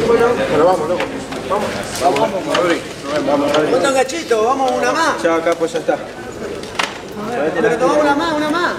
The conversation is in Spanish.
Pero vamos, loco. Vamos, Rodri. No tan gachito, vamos una más. Ya acá, pues ya está. Pero tomamos una más.